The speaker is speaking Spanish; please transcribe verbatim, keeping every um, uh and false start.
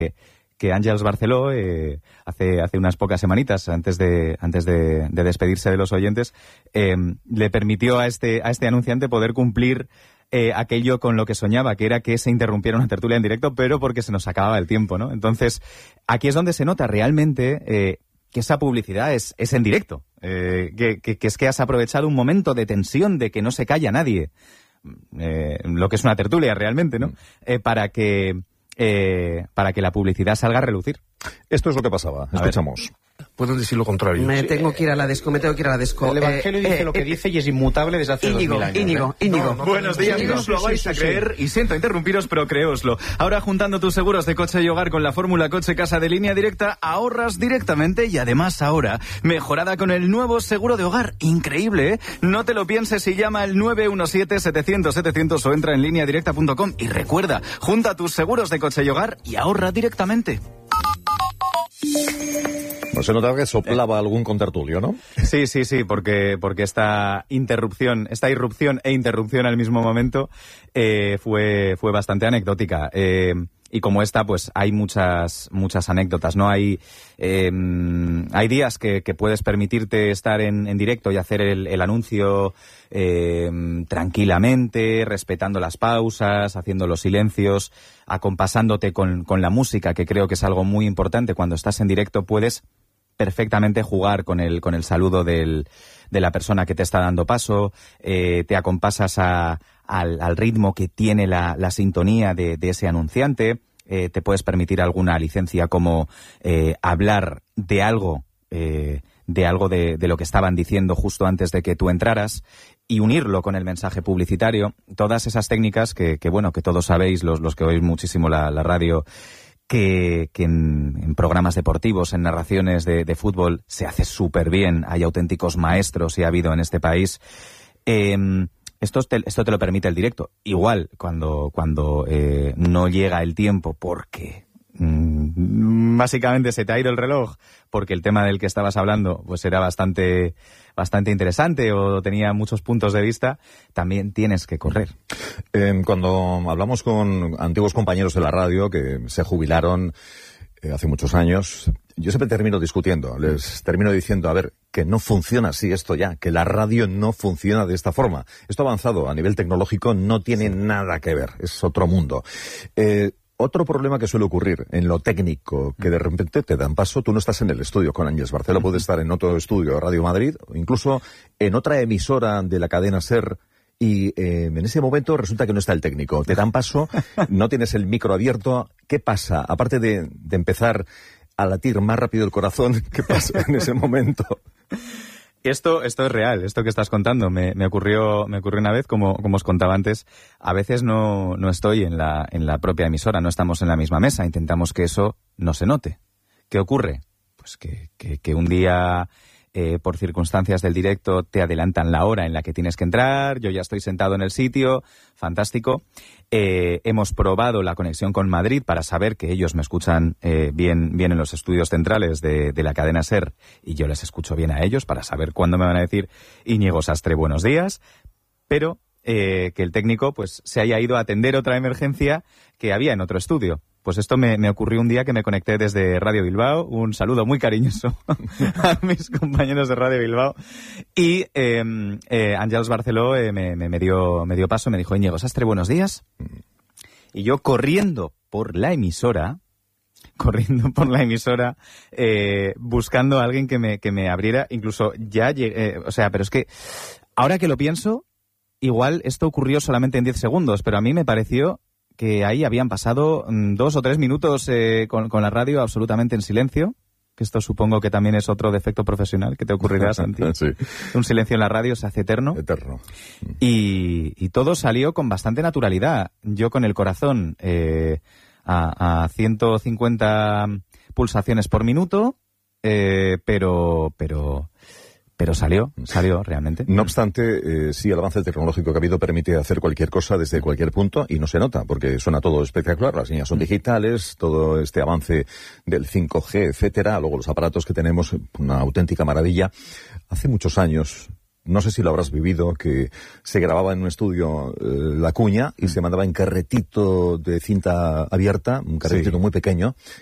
que Àngels Barceló, eh, hace, hace unas pocas semanitas, antes de, antes de, de despedirse de los oyentes, eh, le permitió a este, a este anunciante poder cumplir eh, aquello con lo que soñaba, que era que se interrumpiera una tertulia en directo, pero porque se nos acababa el tiempo, ¿no? Entonces, aquí es donde se nota realmente eh, que esa publicidad es, es en directo, eh, que, que, que es que has aprovechado un momento de tensión, de que no se calla nadie, eh, lo que es una tertulia realmente, ¿no? Eh, para que eh, para que la publicidad salga a relucir. Esto es lo que pasaba. A Escuchamos. Ver. Pueden decir lo contrario. Me tengo que ir a la desco, me tengo que ir a la desco. El Evangelio eh, dice eh, lo que eh, dice y es inmutable desde hace Íñigo, dos mil años. Íñigo, ¿eh? Íñigo. No, no, Buenos días, no os lo vais a creer y siento interrumpiros, pero creóslo. Ahora, juntando tus seguros de coche y hogar con la fórmula Coche Casa de Línea Directa, ahorras directamente y además ahora, mejorada con el nuevo seguro de hogar. Increíble, ¿eh? No te lo pienses y llama al nueve uno siete, setecientos, setecientos o entra en línea directa punto com y recuerda, junta tus seguros de coche y hogar y ahorra directamente. No se notaba que soplaba algún contertulio, ¿no? Sí, sí, sí, porque, porque esta interrupción, esta irrupción e interrupción al mismo momento eh, fue, fue bastante anecdótica. Eh, y como esta, pues hay muchas, muchas anécdotas, ¿no? Hay, eh, hay días que, que puedes permitirte estar en, en directo y hacer el, el anuncio eh, tranquilamente, respetando las pausas, haciendo los silencios, acompasándote con, con la música, que creo que es algo muy importante. Cuando estás en directo puedes perfectamente jugar con el con el saludo del, de la persona que te está dando paso, eh, te acompasas a, al, al ritmo que tiene la, la sintonía de, de ese anunciante, eh, te puedes permitir alguna licencia como eh, hablar de algo, eh, de algo de, de lo que estaban diciendo justo antes de que tú entraras y unirlo con el mensaje publicitario. Todas esas técnicas que, que bueno, que todos sabéis, los, los que oís muchísimo la, la radio, que, que en, en programas deportivos, en narraciones de, de fútbol, se hace súper bien. Hay auténticos maestros y ha habido en este país. Eh, esto, te, esto te lo permite el directo. Igual, cuando, cuando eh, no llega el tiempo porque mmm, básicamente se te ha ido el reloj, porque el tema del que estabas hablando pues era bastante, bastante interesante o tenía muchos puntos de vista, también tienes que correr. Eh, cuando hablamos con antiguos compañeros de la radio que se jubilaron eh, hace muchos años, yo siempre termino discutiendo, les termino diciendo, a ver, que no funciona así esto ya, que la radio no funciona de esta forma. Esto avanzado a nivel tecnológico no tiene sí. nada que ver, es otro mundo. Eh, Otro problema que suele ocurrir en lo técnico, que de repente te dan paso, tú no estás en el estudio con Àngels Barceló, puedes estar en otro estudio de Radio Madrid, o incluso en otra emisora de la cadena SER, y eh, en ese momento resulta que no está el técnico. Te dan paso, no tienes el micro abierto. ¿Qué pasa? Aparte de, de empezar a latir más rápido el corazón, ¿qué pasa en ese momento? Esto, esto es real, esto que estás contando. Me, me ocurrió, me ocurrió una vez, como, como os contaba antes. A veces no, no estoy en la, en la propia emisora, no estamos en la misma mesa. Intentamos que eso no se note. ¿Qué ocurre? Pues que, que, que un día, eh, por circunstancias del directo, te adelantan la hora en la que tienes que entrar. Yo ya estoy sentado en el sitio, fantástico. Eh, hemos probado la conexión con Madrid para saber que ellos me escuchan eh, bien, bien en los estudios centrales de, de la cadena SER y yo les escucho bien a ellos para saber cuándo me van a decir Íñigo Sastre, buenos días, pero eh, que el técnico pues se haya ido a atender otra emergencia que había en otro estudio. Pues esto me, me ocurrió un día que me conecté desde Radio Bilbao. Un saludo muy cariñoso a mis compañeros de Radio Bilbao. Y eh, eh, Àngels Barceló eh, me, me, me, dio, me dio paso, me dijo, Íñigo Sastre, buenos días. Y yo corriendo por la emisora, corriendo por la emisora, eh, buscando a alguien que me, que me abriera, incluso ya llegué, eh, o sea, pero es que ahora que lo pienso, igual esto ocurrió solamente en diez segundos, pero a mí me pareció que ahí habían pasado mm, dos o tres minutos eh, con, con la radio absolutamente en silencio, que esto supongo que también es otro defecto profesional que te ocurrirá, Santi. Sí. Un silencio en la radio se hace eterno. Eterno. Y, y todo salió con bastante naturalidad. Yo con el corazón eh, a, a ciento cincuenta pulsaciones por minuto, eh, pero... pero Pero salió, salió realmente. No obstante, eh, sí, el avance tecnológico que ha habido permite hacer cualquier cosa desde cualquier punto y no se nota, porque suena todo espectacular. Las líneas son digitales, todo este avance del cinco G, etcétera. Luego los aparatos que tenemos, una auténtica maravilla. Hace muchos años, no sé si lo habrás vivido, que se grababa en un estudio eh, la cuña y se mandaba en carretito de cinta abierta, un carretito Sí. muy pequeño,